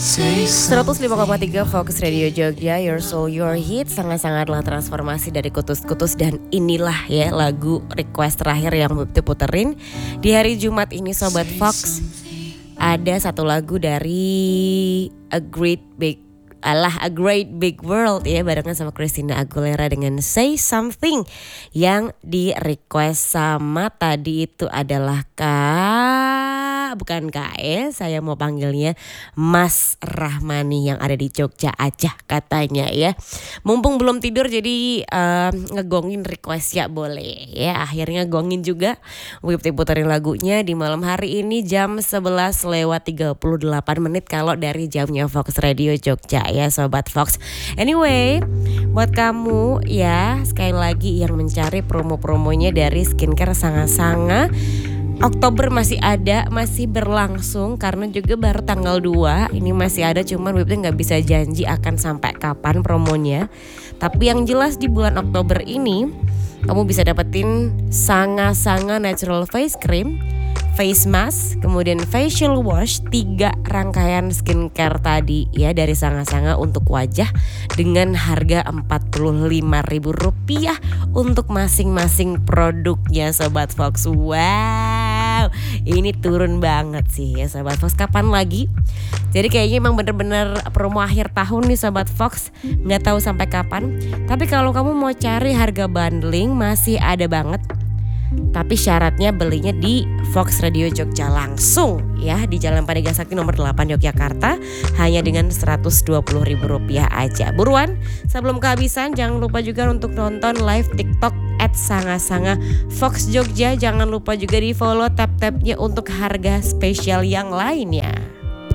105,3 Fox Radio Jogja, Your Soul, Your Hit. Sangat-sangatlah transformasi dari kutus-kutus. Dan inilah ya lagu request terakhir yang diputerin di hari Jumat ini Sobat Fox. Ada satu lagu dari A Great Big World ya, barengan sama Christina Aguilera dengan Say Something. Yang di request sama tadi itu adalah bukan saya mau panggilnya Mas Rahmani yang ada di Jogja aja katanya ya. Mumpung belum tidur jadi ngegongin request ya boleh ya. Akhirnya gongin juga, Wipti puterin lagunya di malam hari ini jam 11:38 kalau dari jamnya Fox Radio Jogja ya Sobat Fox. Anyway, buat kamu ya sekali lagi yang mencari promo-promonya dari skincare Sanga-Sanga, Oktober masih ada, masih berlangsung karena juga baru tanggal 2. Ini masih ada, cuman Wipti gak bisa janji akan sampai kapan promonya. Tapi yang jelas di bulan Oktober ini kamu bisa dapetin Sanga-Sanga Natural Face Cream, Face Mask, kemudian Facial Wash, 3 rangkaian skincare tadi ya dari Sanga-Sanga untuk wajah dengan harga Rp45.000 untuk masing-masing produknya Sobat Fox. Wow, ini turun banget sih ya Sobat Fox. Kapan lagi? Jadi kayaknya emang bener-bener promo akhir tahun nih Sobat Fox. Gak tahu sampai kapan. Tapi kalau kamu mau cari harga bundling masih ada banget. Tapi syaratnya belinya di Fox Radio Jogja langsung ya di Jalan Pandega Sakti nomor 8 Yogyakarta hanya dengan Rp120.000 aja. Buruan sebelum kehabisan. Jangan lupa juga untuk nonton live TikTok @Sanga-Sanga Fox Jogja. Jangan lupa juga di follow tab-tabnya untuk harga spesial yang lainnya.